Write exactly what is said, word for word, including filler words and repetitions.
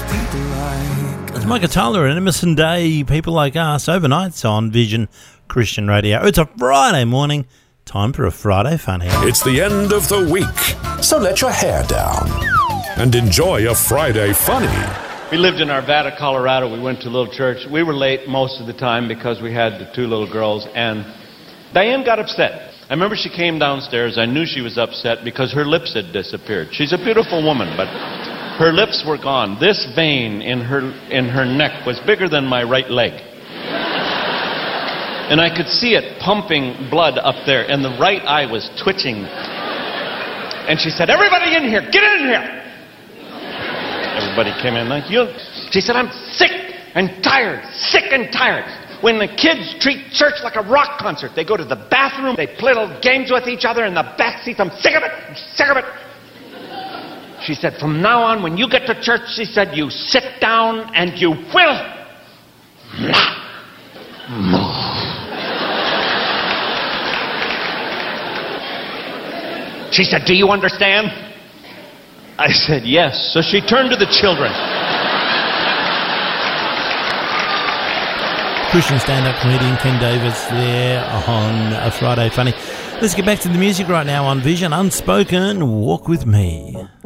people like It's Micah Tyler and Emerson Day, People Like Us, overnights on Vision Christian Radio. It's a Friday morning, time for a Friday Funny. It's the end of the week, so let your hair down and enjoy a Friday Funny. We lived in Arvada, Colorado. We went to a little church. We were late most of the time because we had the two little girls, and Diane got upset. I remember she came downstairs. I knew she was upset because her lips had disappeared. She's a beautiful woman, but her lips were gone. This vein in her in her neck was bigger than my right leg. And I could see it pumping blood up there, and the right eye was twitching. And she said, "Everybody in here, get in here!" Everybody came in like, you. She said, "I'm sick and tired, sick and tired. When the kids treat church like a rock concert, they go to the bathroom, they play little games with each other in the back seats. I'm sick of it, I'm sick of it." She said, "From now on, when you get to church," she said, "you sit down and you will not move." She said, "Do you understand?" I said, "Yes." So she turned to the children. Christian stand-up comedian Ken Davis there on a Friday Funny. Let's get back to the music right now on Vision. Unspoken, Walk With Me.